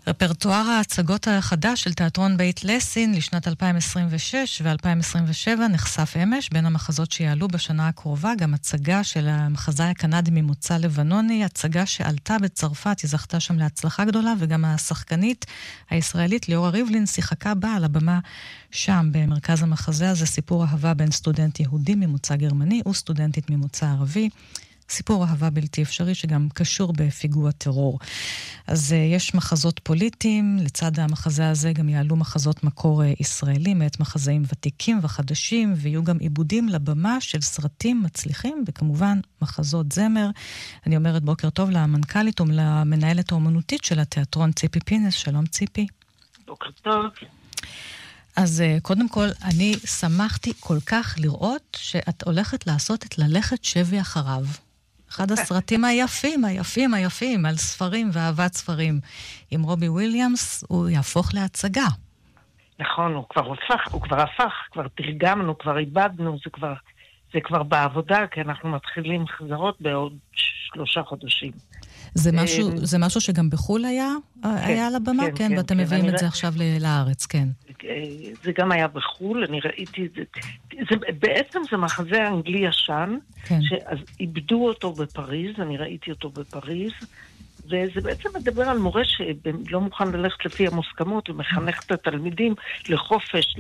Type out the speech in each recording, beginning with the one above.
רפרטואר ההצגות החדש של תיאטרון בית לסין לשנת 2026 ו-2027 נחשף אמש. בין המחזות שיעלו בשנה הקרובה גם הצגה של המחזאי הקנדי ממוצא לבנוני, הצגה שעלתה בצרפת, היא זכתה שם להצלחה גדולה, וגם השחקנית הישראלית ליאורה ריבלין שיחקה בה על הבמה שם במרכז המחזה הזה. סיפור אהבה בין סטודנט יהודי ממוצא גרמני וסטודנטית ממוצא ערבי. סיפור אהבה בלתי אפשרי שגם קשור בפיגוע טרור. אז יש מחזות פוליטיים, לצד המחזה הזה גם יעלו מחזות מקור ישראלי, מאת מחזאים ותיקים וחדשים, ויהיו גם עיבודים לבמה של סרטים מצליחים, וכמובן מחזות זמר. אני אומרת בוקר טוב למנכ"לית ולמנהלת האומנותית של התיאטרון ציפי פינס. שלום ציפי. בוקר טוב. אז קודם כל, אני שמחתי כל כך לראות שאת הולכת לעשות את ללכת שבי אחריו. אחד הסרטים היפים על ספרים ואהבת ספרים. עם רובי וויליאמס הוא יהפוך להצגה. נכון, הוא כבר הפך, כבר תרגמנו, כבר איבדנו, זה כבר בעבודה, כי אנחנו מתחילים חזרות בעוד 3 חודשים. זה משהו שגם בחול היה על הבמה? כן, ואתם מביאים את זה עכשיו לארץ, כן. זה גם היה בחול, אני ראיתי את זה. בעצם זה מחזה אנגלי ישן, שאז איבדו אותו בפריז, אני ראיתי אותו בפריז, וזה בעצם מדבר על מורה שלא מוכן ללכת לפי המוסכמות, ומחנך את התלמידים לחופש,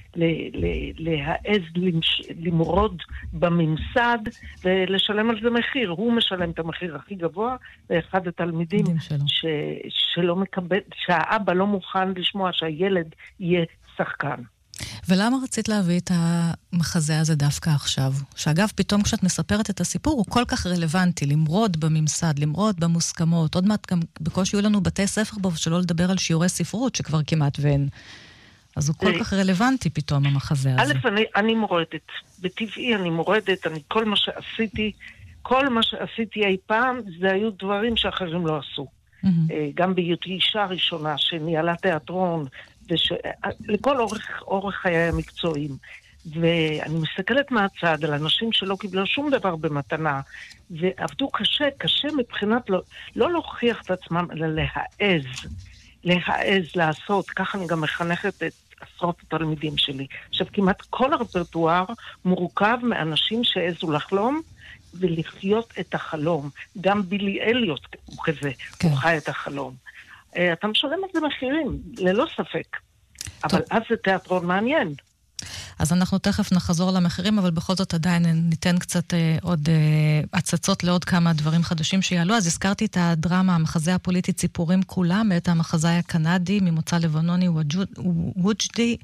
להעז למרוד בממסד, ולשלם על זה מחיר. הוא משלם את המחיר הכי גבוה, ואחד התלמידים שלא מקבל, שהאבא לא מוכן לשמוע שהילד יהיה שחקן. ולמה רצית להביא את המחזה הזה דווקא עכשיו? שאגב, פתאום כשאת מספרת את הסיפור, הוא כל כך רלוונטי, למרוד בממסד, למרוד במוסכמות. עוד מעט גם בקושי יהיו לנו בתי ספר בו, שלא לדבר על שיעורי ספרות, שכבר כמעט ואין. אז הוא כל כך רלוונטי פתאום, המחזה הזה. אני מורדת. בטבעי אני מורדת, כל מה שעשיתי אי פעם, זה היו דברים שאחרים לא עשו. גם בהיותי אישה ראשונה שניהלה תיאטרון, לכל אורך חיי המקצועיים. ואני מסתכלת מהצד על אנשים שלא קיבלו שום דבר במתנה, ועבדו קשה מבחינת לא להוכיח את עצמם, אלא להעז לעשות. ככה אני גם מחנכת את עשרות התלמידים שלי. עכשיו, כמעט כל הרפרטואר מורכב מאנשים שהעזו לחלום, ולחיות את החלום. גם בילי אליוט הוא כזה, הוא חי את החלום. אתה משלם על זה מחירים, ללא ספק. אבל אז זה תיאטרון מעניין. אז אנחנו תכף נחזור למחירים, אבל בכל זאת עדיין ניתן קצת עוד הצצות לעוד כמה דברים חדשים שיעלו. אז הזכרתי את הדרמה, המחזה הפוליטי ציפורים כולם, את המחזאי הקנדי ממוצא לבנוני, ווג'די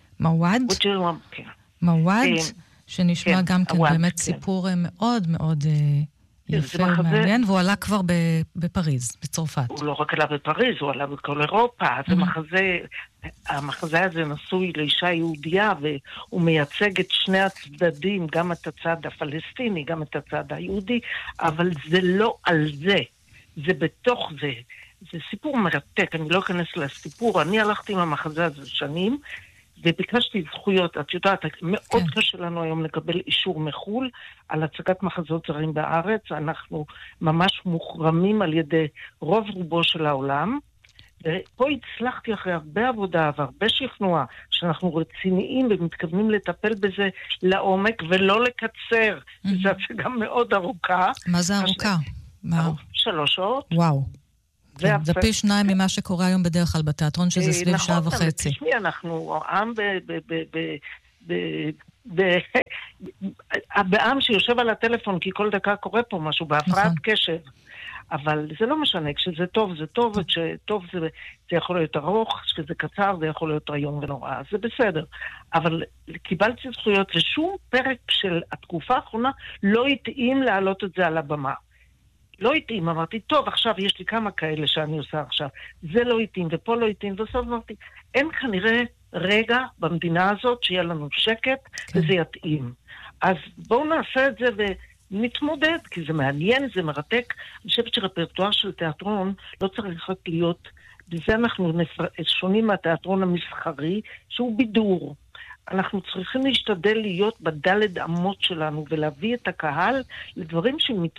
מוואד, שנשמע גם כן באמת סיפור מאוד מאוד יפה ומעניין, והוא עלה כבר בפריז, בצרפת. הוא לא רק עלה בפריז, הוא עלה בכל אירופה. המחזה הזה נשוי לאישה יהודיה, והוא מייצג את שני הצדדים, גם את הצד הפלסטיני, גם את הצד היהודי, אבל זה לא על זה, זה בתוך זה. זה סיפור מרתק, אני לא אכנס לסיפור, אני הלכתי עם המחזה הזה שנים, וביקשתי זכויות. את יודעת, מאוד קשה לנו היום לקבל אישור מחול על הצגת מחזות זרים בארץ. אנחנו ממש מוחרמים על ידי רוב רובו של העולם. ופה הצלחתי אחרי הרבה עבודה והרבה שכנוע, שאנחנו רציניים ומתכוונים לטפל בזה לעומק ולא לקצר. זו הצגה מאוד ארוכה. מה זה ארוכה? 3 שעות. וואו. זה פי 2 ממה שקורה היום בדרך כלל בתיאטרון, שזה סביב 1.5 שעות. תשמעי, אנחנו עם בעם שיושב על הטלפון, כי כל דקה קורה פה משהו, בהפרעת קשב. אבל זה לא משנה, כשזה טוב זה טוב, וכשטוב זה יכול להיות ארוך, כשזה קצר זה יכול להיות איום ונורא, זה בסדר. אבל קיבלתי זכויות, ושום פרק של התקופה האחרונה לא התאים להעלות את זה על הבמה. לא התאים, אמרתי, טוב, עכשיו יש לי כמה כאלה שאני עושה עכשיו. זה לא התאים, ופה לא התאים, ובסוף אמרתי, אין כנראה רגע במדינה הזאת שיהיה לנו שקט, וזה יתאים. אז בואו נעשה את זה ונתמודד, כי זה מעניין, זה מרתק. אני חושבת שרפרטואר של תיאטרון לא צריך רק להיות, בזה אנחנו שונים מהתיאטרון המסחרי, שהוא בידור. אנחנו צריכים להשתדל להיות בדלת אמות שלנו, ולהביא את הקהל לדברים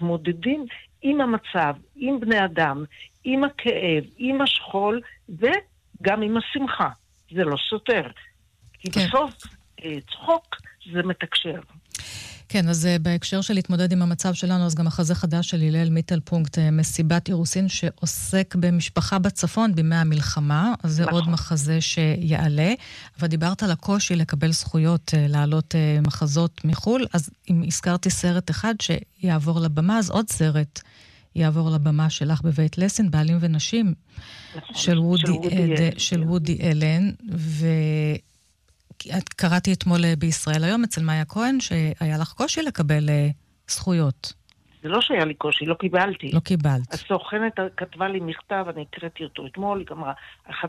שמתמודדים עם המצב, עם בני אדם, עם הכאב, עם השכול, גם עם השמחה. זה לא סותר. כי בסוף צחוק זה מתקשר. כן, אז בהקשר של להתמודד עם המצב שלנו, אז גם מחזה חדש של הלל מיטלפונקט, מסיבת אירוסין, שעוסק במשפחה בצפון בימי המלחמה, אז זה עוד מחזה שיעלה, אבל דיברת על הקושי לקבל זכויות, לעלות מחזות מחול, אז אם הזכרתי סרט אחד שיעבור לבמה, אז עוד סרט יעבור לבמה שלך בבית לסין, בעלים ונשים, של וודי אלן, את קראתי אתמול בישראל היום אצל מאיה כהן שהיה לך קושי לקבל זכויות. זה לא שהיה לי קושי, לא קיבלתי. לא קיבלת. הסוכנת כתבה לי מכתב, אני הקראתי אותו אתמול, היא אמרה,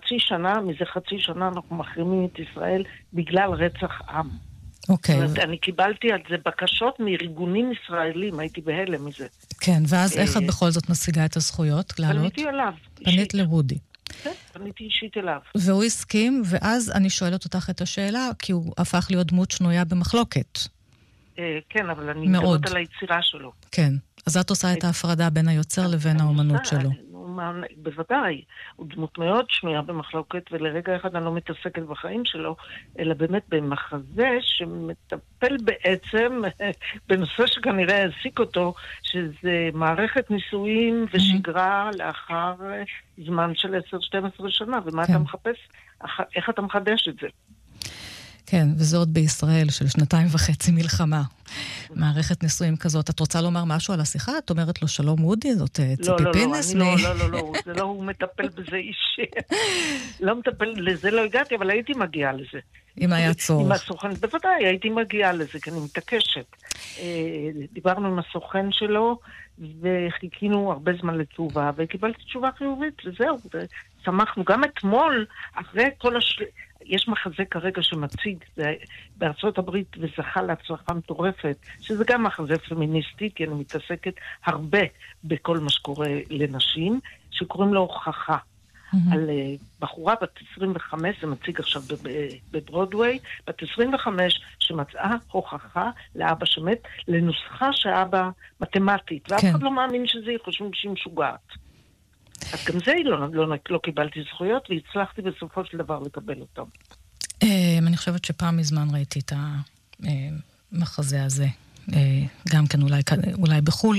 מזה חצי שנה אנחנו מחרימים את ישראל בגלל רצח עם. אוקיי. אני קיבלתי על זה בקשות מארגונים ישראלים, הייתי בהלם מזה. כן, ואז איך את בכל זאת משיגה את הזכויות? פניתי אליו. פנית לוודי. כן, פניתי אישית אליו. והוא הסכים, ואז אני שואלת אותך את השאלה, כי הוא הפך להיות דמות שנויה במחלוקת. כן, אבל אני מדברת על היצירה שלו. כן, אז את עושה את ההפרדה בין היוצר לבין האומנות שלו. בוודאי, הוא דמות מאוד שנויה במחלוקת, ולרגע אחד אני לא מתעסקת בחיים שלו, אלא באמת במחזה שמטפל בעצם בנושא שכנראה העסיק אותו, שזה מערכת נישואים ושגרה לאחר זמן של 10-12 שנה, ומה אתה מחפש? איך אתה מחדש את זה? כן, וזה עוד בישראל של 2.5 מלחמה. מערכת נישואים כזאת. את רוצה לומר משהו על השיחה? את אומרת לו שלום וודי, זאת ציפי פינס? לא, זה לא, הוא מטפל בזה אישי. לא מטפל, לזה לא הגעתי, אבל הייתי מגיעה לזה. אם היה צורך. עם הסוכן, בוודאי, הייתי מגיעה לזה, כי אני מתעקשת. דיברנו עם הסוכן שלו, וחיכינו הרבה זמן לתשובה, וקיבלתי תשובה חיובית, וזהו, שמחנו. גם אתמול, אחרי כל יש מחזה כרגע שמציג בארצות הברית וזכה להצלחה מטורפת, שזה גם מחזה פמיניסטי, כי אני מתעסקת הרבה בכל מה שקורה לנשים, שקוראים לו הוכחה. על בחורה בת 25, זה מציג עכשיו בברודווי, בת 25 שמצאה הוכחה לאבא שמת, לנוסחה שאבא מתמטית, ואף אחד לא מאמין שזה, חושבים שהיא משוגעת. אז גם זה לא קיבלתי זכויות, והצלחתי בסופו של דבר לקבל אותם. אני חושבת שפעם מזמן ראיתי את המחזה הזה, גם כן אולי בחול,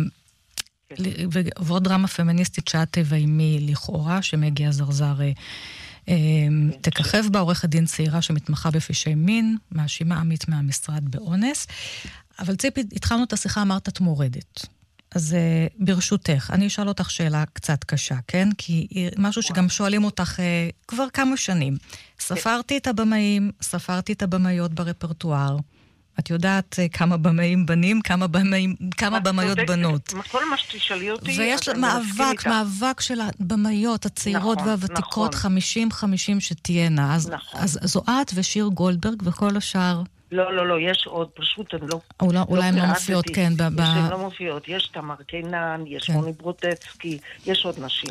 ועוד דרמה פמיניסטית שאת ואימי לכאורה, שמגיה זרזר תככב בה, עורכת דין צעירה שמתמחה בפשעי מין, מאשימה עמית מהמשרד באונס. אבל ציפי, התחלנו את השיחה, אמרת את מורדת. אז ברשותך, אני אשאל אותך שאלה קצת קשה, כן? כי משהו שגם שואלים אותך כבר כמה שנים. ספרתי את הבמאים, ספרתי את הבמאיות ברפרטואר. את יודעת כמה במאים בנים, כמה במאיות בנות. כל מה שתשאלי אותי... ויש מאבק של הבמאיות הצעירות והוותיקות, 50-50 שתהיינה. אז זו את ושיר גולדברג וכל השאר... לא, יש עוד, פשוט אני לא... אולי הן לא מופיעות, כן. הן לא מופיעות, יש תמר קינן, יש רוני ברוטצקי, יש עוד נשים.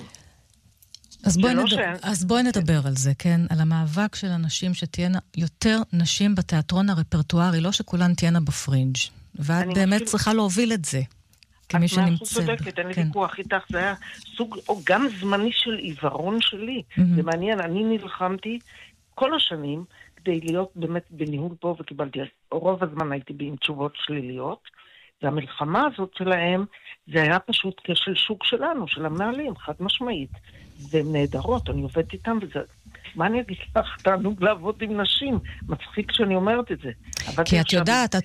אז בואי נדבר על זה, כן? על המאבק של אנשים שתהיינה יותר נשים בתיאטרון הרפרטוארי, לא שכולן תהיינה בפרינג'. ואת באמת צריכה להוביל את זה, כמי שנמצאת. את צודקת, אין לי ויכוח איתך, זה היה סוג, או גם זמני של עיוורון שלי. זה מעניין, אני נלחמתי כל השנים, כדי להיות באמת בניהול פה, וקיבלתי, רוב הזמן הייתי עם תשובות שליליות, והמלחמה הזאת שלהם, זה היה פשוט כשל שוק שלנו, של המנהלים, חד משמעית. והן נהדרות, אני עובדת איתם, וזה... מה אני אגיד לך? תענוג לעבוד עם נשים. מצחיק שאני אומרת את זה. כי את יודעת,